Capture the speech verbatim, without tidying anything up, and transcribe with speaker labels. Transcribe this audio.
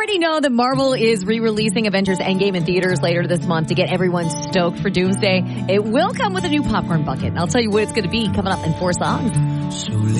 Speaker 1: already know that Marvel is re-releasing Avengers Endgame in theaters later this month to get everyone stoked for Doomsday. It will come with a new popcorn bucket. I'll tell you what it's going to be coming up in four songs.